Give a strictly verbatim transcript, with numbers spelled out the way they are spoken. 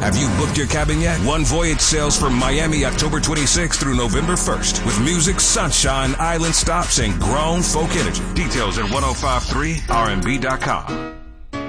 Have you booked your cabin yet? One Voyage sails from Miami October twenty-sixth through November first with music, sunshine, island stops, and grown folk energy. Details at ten fifty-three R and B dot com.